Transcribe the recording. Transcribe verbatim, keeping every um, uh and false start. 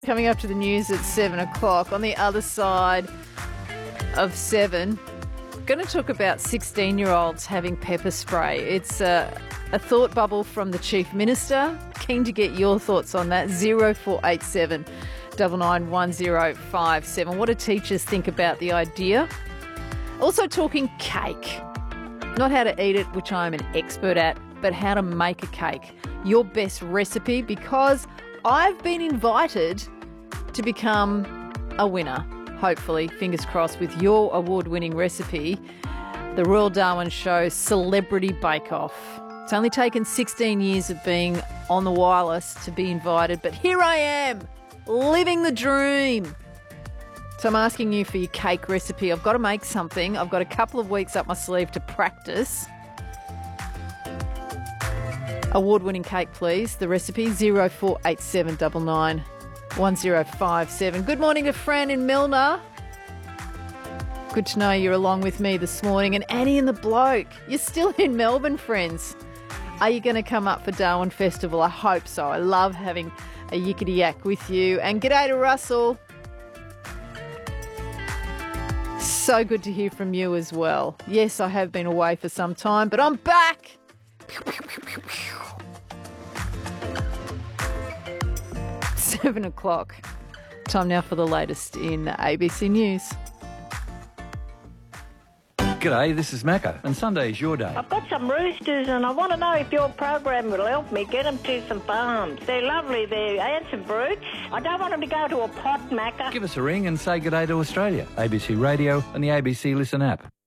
Coming up to the news at seven o'clock. On the other side of seven, going to talk about sixteen-year-olds having pepper spray. It's a, a thought bubble from the Chief Minister. Keen to get your thoughts on that. zero four eight seven, nine nine one zero five seven. What do teachers think about the idea? Also talking cake. Not how to eat it, which I'm an expert at, but how to make a cake. Your best recipe, because I've been invited to become a winner, hopefully, fingers crossed, with your award-winning recipe, the Royal Darwin Show Celebrity Bake Off. It's only taken sixteen years of being on the wireless to be invited, but here I am, living the dream. So I'm asking you for your cake recipe. I've got to make something. I've got a couple of weeks up my sleeve to practice. Award-winning cake, please. The recipe, zero four eight seven, nine nine one zero five seven. Good morning to Fran in Milner. Good to know you're along with me this morning. And Annie and the bloke. You're still in Melbourne, friends. Are you going to come up for Darwin Festival? I hope so. I love having a yickety yak with you. And g'day to Russell. So good to hear from you as well. Yes, I have been away for some time, but I'm back. Seven o'clock. Time now for the latest in A B C News. G'day, this is Macca, and Sunday is your day. I've got some roosters and I want to know if your program will help me get them to some farms. They're lovely, they're handsome brutes. I don't want them to go to a pot, Macca. Give us a ring and say g'day to Australia. A B C Radio and the A B C Listen app.